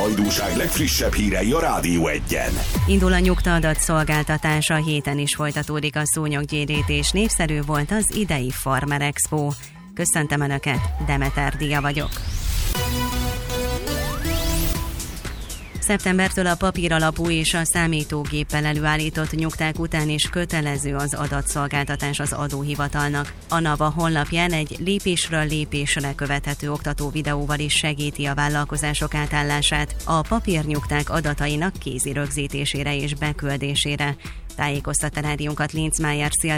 hajdúság legfrissebb hírei a Rádió Egyen. Indul a nyugta-adat szolgáltatása, a héten is folytatódik a szúnyoggyérítés. Népszerű volt az idei Farmer Expo. Köszöntöm Önöket, Demeter Dia vagyok. Szeptembertől a papíralapú és a számítógéppel előállított nyugták után is kötelező az adatszolgáltatás az adóhivatalnak. A NAVA honlapján egy lépésről lépésre követhető oktató videóval is segíti a vállalkozások átállását a papírnyugták adatainak kézi rögzítésére és beküldésére. Tájékoztatta rádiónkat Linz Májer